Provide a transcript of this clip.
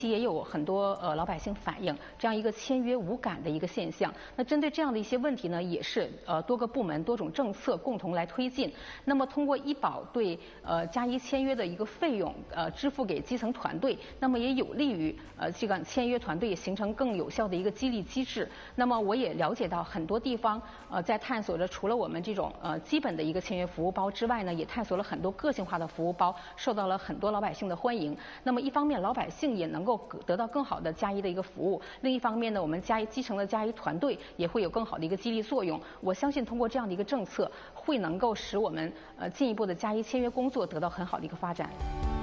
也有很多老百姓反映这样一个签约无感的一个现象。那针对这样的一些问题呢，也是多个部门多种政策共同来推进。那么通过医保对加医签约的一个费用支付给基层团队，那么也有利于这个签约团队形成更有效的一个激励机制。那么我也了解到很多地方在探索着除了我们这种基本的一个签约服务包之外呢，也探索了很多个性化的服务包，受到了很多老百姓的欢迎。那么一方面老百姓也能够得到更好的加医的一个服务，另一方面呢，我们基层的加医团队也会有更好的一个激励作用。我相信通过这样的一个政策，会能够使我们进一步的加医签约工作得到很好的一个发展。